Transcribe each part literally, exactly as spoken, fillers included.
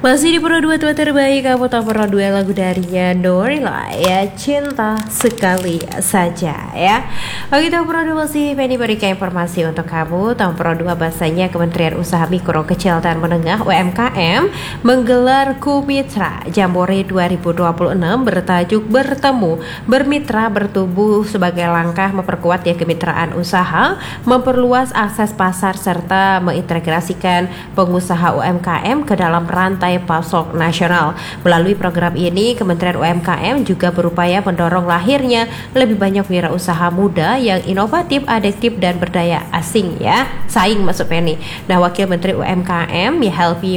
Masih di Pro dua tua terbaik, kamu tak pernah dua lagu dari Norila ya, cinta sekali saja ya. Oke, tak Pro dua masih Penny berikan informasi untuk kamu. Tahun Pro dua bahasanya Kementerian Usaha Mikro Kecil dan Menengah U M K M menggelar Kumitra Jambore dua ribu dua puluh enam bertajuk Bertemu Bermitra Bertumbuh sebagai langkah memperkuat ya kemitraan usaha, memperluas akses pasar serta mengintegrasikan pengusaha U M K M ke dalam rantai pasok nasional. Melalui program ini, Kementerian U M K M juga berupaya mendorong lahirnya lebih banyak wirausaha muda yang inovatif, adiktif dan berdaya asing ya, saing maksud Penny. Nah, Wakil Menteri U M K M ya Helvi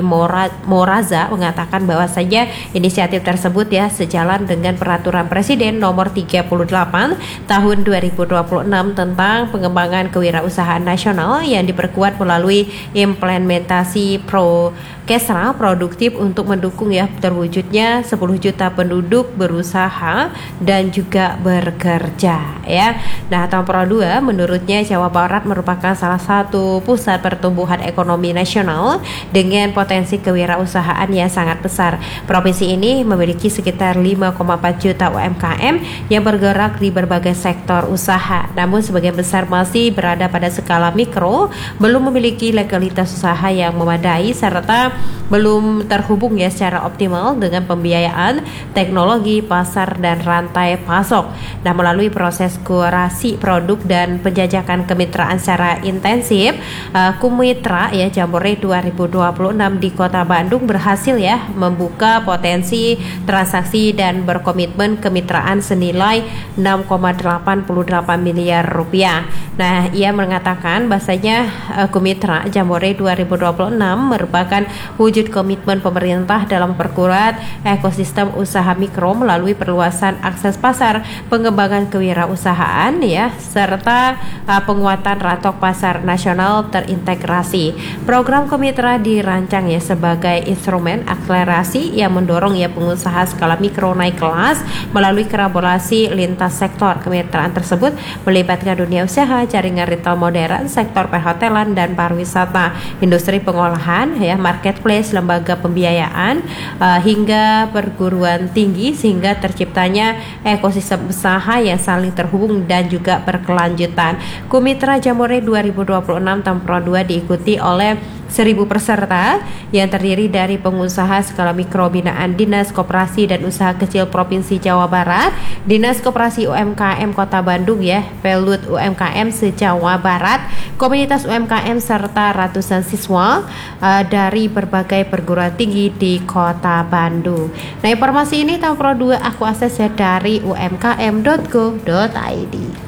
Moraza mengatakan bahwasanya inisiatif tersebut ya sejalan dengan Peraturan Presiden Nomor tiga puluh delapan Tahun dua ribu dua puluh enam tentang pengembangan kewirausahaan nasional yang diperkuat melalui implementasi pro Kesra produktif untuk mendukung ya terwujudnya sepuluh juta penduduk berusaha dan juga bekerja ya. Nah, tahun Pro dua menurutnya Jawa Barat merupakan salah satu pusat pertumbuhan ekonomi nasional dengan potensi kewirausahaan yang sangat besar. Provinsi ini memiliki sekitar lima koma empat juta U M K M yang bergerak di berbagai sektor usaha. Namun sebagian besar masih berada pada skala mikro, belum memiliki legalitas usaha yang memadai serta belum terhubung ya secara optimal dengan pembiayaan, teknologi, pasar dan rantai pasok. Nah, melalui proses kurasi produk dan penjajakan kemitraan secara intensif, uh, Kumitra ya Jambore dua ribu dua puluh enam di Kota Bandung berhasil ya membuka potensi transaksi dan berkomitmen kemitraan senilai enam koma delapan delapan miliar rupiah. Nah, ia mengatakan bahasanya uh, Kumitra Jambore dua ribu dua puluh enam merupakan wujud komitmen pemerintah dalam perkuat ekosistem usaha mikro melalui perluasan akses pasar, pengembangan kewirausahaan ya, serta uh, penguatan rantok pasar nasional terintegrasi. Program Kumitra dirancang ya sebagai instrumen akselerasi yang mendorong ya pengusaha skala mikro naik kelas melalui kolaborasi lintas sektor. Kemitraan tersebut melibatkan dunia usaha, jaringan retail modern, sektor perhotelan dan pariwisata, industri pengolahan ya, marketplace, lembaga pembiayaan uh, hingga perguruan tinggi sehingga terciptanya ekosistem usaha yang saling terhubung dan juga berkelanjutan. Kumitra Jambore dua ribu dua puluh enam tahun Pro dua diikuti oleh seribu peserta yang terdiri dari pengusaha skala mikro binaan Dinas Koperasi dan Usaha Kecil Provinsi Jawa Barat, Dinas Koperasi U M K M Kota Bandung ya, Pelut U M K M se-Jawa Barat, komunitas U M K M serta ratusan siswa uh, dari berbagai perguruan tinggi di Kota Bandung. Nah, informasi ini tahun Pro dua aku akses ya dari u m k m dot go dot i d.